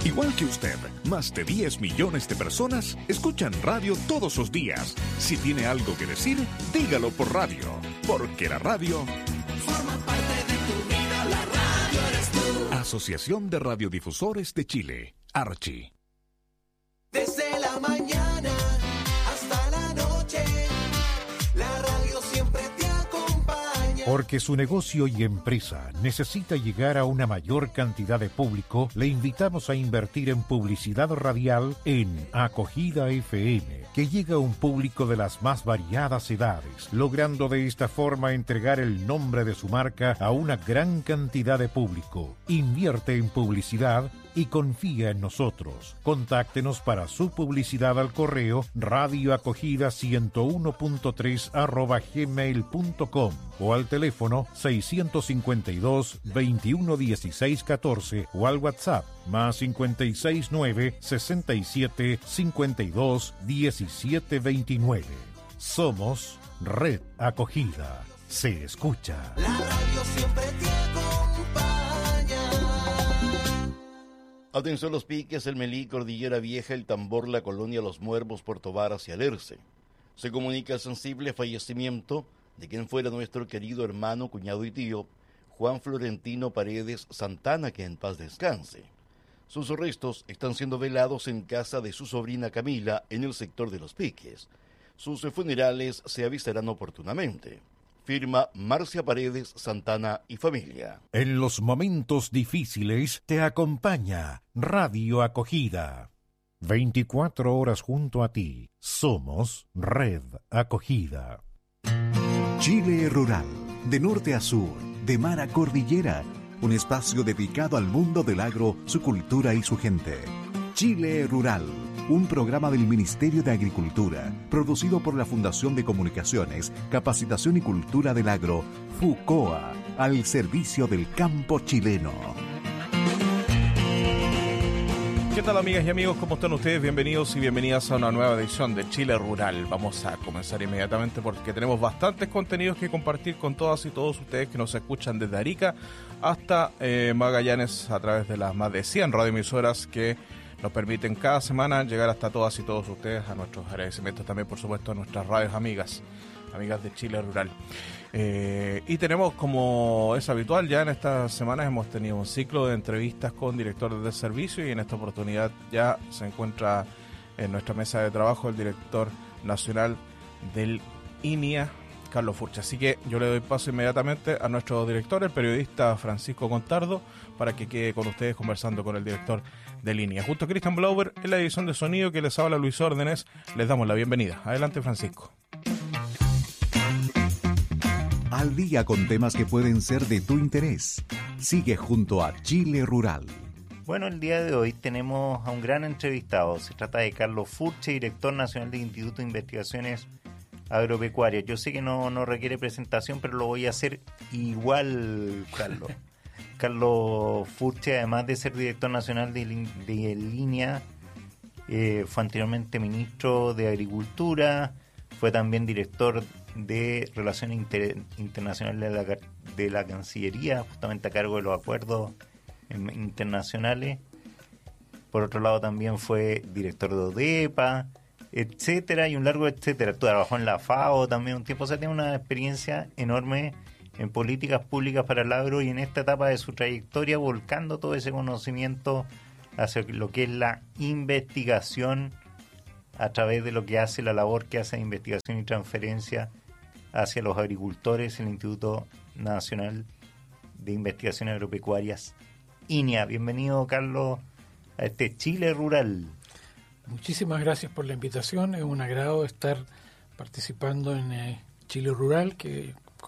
Igual que usted, más de 10 millones de personas escuchan radio todos los días. Si tiene algo que decir, dígalo por radio, porque la radio forma parte de tu vida, la radio eres tú. Asociación de Radiodifusores de Chile, Archi. Desde la mañana hasta la noche, la radio siempre te acompaña. Porque su negocio y empresa necesita llegar a una mayor cantidad de público, le invitamos a invertir en publicidad radial en Acogida FM, que llega a un público de las más variadas edades, logrando de esta forma entregar el nombre de su marca a una gran cantidad de público. Invierte en publicidad y confía en nosotros. Contáctenos para su publicidad al correo radioacogida101.3@gmail.com o al teléfono 652 21 16 14 o al WhatsApp más 569 67 52 17 29. Somos Red Acogida. Se escucha. La radio siempre te acompaña. Atención Los Piques, El Melí, Cordillera Vieja, El Tambor, La Colonia, Los Muervos, Puerto Varas y Alerce. Se comunica el sensible fallecimiento de quien fuera nuestro querido hermano, cuñado y tío, Juan Florentino Paredes Santana, que en paz descanse. Sus restos están siendo velados en casa de su sobrina Camila, en el sector de Los Piques. Sus funerales se avisarán oportunamente. Firma Marcia Paredes Santana y familia. En los momentos difíciles te acompaña Radio Acogida. 24 horas junto a ti. Somos Red Acogida. Chile Rural, de norte a sur, de mar a cordillera, un espacio dedicado al mundo del agro, su cultura y su gente. Chile Rural, un programa del Ministerio de Agricultura, producido por la Fundación de Comunicaciones, Capacitación y Cultura del Agro, FUCOA, al servicio del campo chileno. ¿Qué tal, amigas y amigos? ¿Cómo están ustedes? Bienvenidos y bienvenidas a una nueva edición de Chile Rural. Vamos a comenzar inmediatamente porque tenemos bastantes contenidos que compartir con todas y todos ustedes que nos escuchan desde Arica hasta Magallanes a través de las más de 100 radioemisoras que nos permiten cada semana llegar hasta todas y todos ustedes. A nuestros agradecimientos también, por supuesto, a nuestras radios amigas de Chile Rural. Y tenemos, como es habitual, ya en estas semanas hemos tenido un ciclo de entrevistas con directores de servicio y en esta oportunidad ya se encuentra en nuestra mesa de trabajo el director nacional del INIA, Carlos Furche. Así que yo le doy paso inmediatamente a nuestro director, el periodista Francisco Contardo, para que quede con ustedes conversando con el director de línea. Junto a Cristian Blauber, en la edición de sonido que les habla Luis Órdenes, les damos la bienvenida. Adelante, Francisco. Al día con temas que pueden ser de tu interés. Sigue junto a Chile Rural. Bueno, el día de hoy tenemos a un gran entrevistado. Se trata de Carlos Furche, director nacional del Instituto de Investigaciones Agropecuarias. Yo sé que no requiere presentación, pero lo voy a hacer igual, Carlos. Carlos Furche, además de ser director nacional de línea, fue anteriormente ministro de Agricultura, fue también director de Relaciones Internacionales de la Cancillería, justamente a cargo de los acuerdos internacionales. Por otro lado también fue director de ODEPA, etcétera, y un largo etcétera. Trabajó en la FAO también un tiempo, o sea, tiene una experiencia enorme en políticas públicas para el agro y en esta etapa de su trayectoria volcando todo ese conocimiento hacia lo que es la investigación a través de lo que hace la labor que hace de investigación y transferencia hacia los agricultores, el Instituto Nacional de Investigaciones Agropecuarias, INIA. Bienvenido, Carlos, a este Chile Rural. Muchísimas gracias por la invitación. Es un agrado estar participando en Chile Rural, que